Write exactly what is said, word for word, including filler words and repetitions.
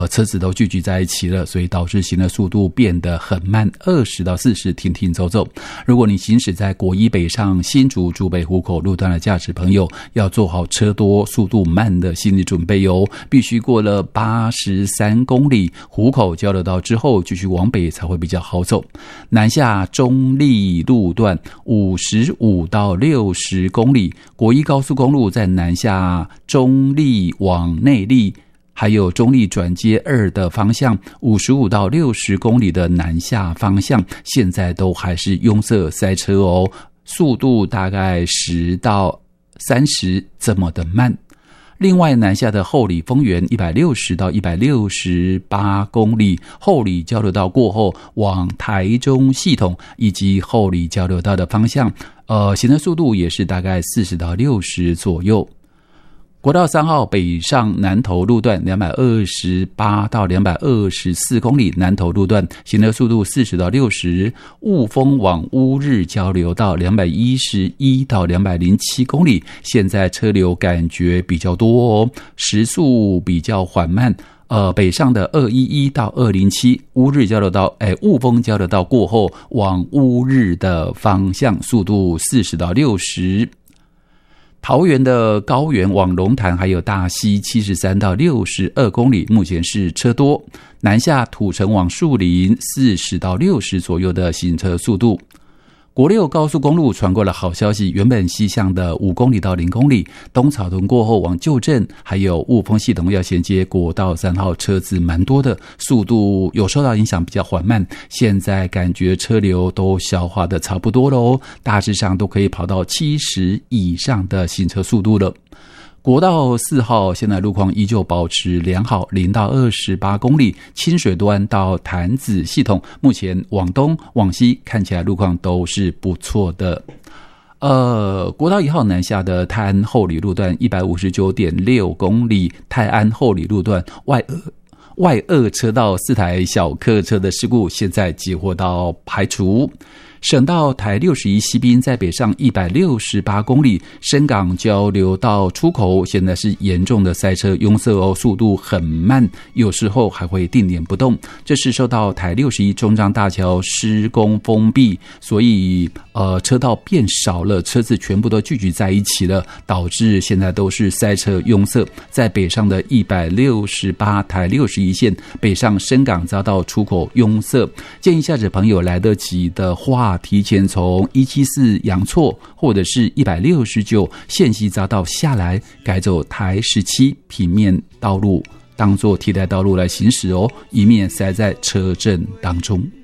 呃，车子都聚集在一起了，所以导致行的速度变得很慢，二十到四十停停走走。如果你行驶在国一北上新竹竹北湖口路段的驾驶朋友，要做好车多速度慢的心理准备哦。必须过了八十三公里湖口交流道之后，继续往北才会比较好走。南下中立路段五十五到六十公里，国一高速公路在南下中立往内坜，还有中立转接二的方向五十五到六十公里的南下方向，现在都还是拥塞塞车哦，速度大概十到三十这么的慢。另外南下的后里丰原一百六十到一百六十八公里，后里交流道过后往台中系统以及后里交流道的方向，呃，行的速度也是大概四十到六十左右。国道三号北上南投路段两百二十八到两百二十四公里，南投路段行的速度四十到六十，雾峰往乌日交流道两百一十一到两百零七公里，现在车流感觉比较多哦，时速比较缓慢。呃，北上的二一一到二零七乌日交流道，哎，雾峰交流道过后往乌日的方向，速度四十到六十。桃园的高原往龙潭还有大溪七十三到六十二公里，目前是车多。南下土城往树林四十到六十左右的行车速度。国六高速公路传过了好消息，原本西向的五公里到零公里，东草屯过后往旧镇还有雾峰系统要衔接国道三号，车子蛮多的，速度有受到影响，比较缓慢。现在感觉车流都消化的差不多了哦，大致上都可以跑到七十以上的行车速度了。国道四号现在路况依旧保持良好，零到二十八公里，清水端到潭子系统，目前往东往西看起来路况都是不错的。呃，国道一号南下的泰安后里路段一百五十九点六公里，泰安后里路段外二外二车道四台小客车的事故现在截获到排除。省道台六十一西滨在北上一百六十八公里，深港交流道出口现在是严重的塞车拥塞哦，速度很慢，有时候还会定点不动。这是受到台六十一中彰大桥施工封闭，所以呃车道变少了，车子全部都聚集在一起了，导致现在都是塞车拥塞。在北上的一百六十八台六十一线北上深港匝道出口拥塞，建议驾驶朋友来得及的话，提前从一七四阳错或者是一百六十九线西匝道下来，改走台十七平面道路当作替代道路来行驶哦，以免塞在车阵当中。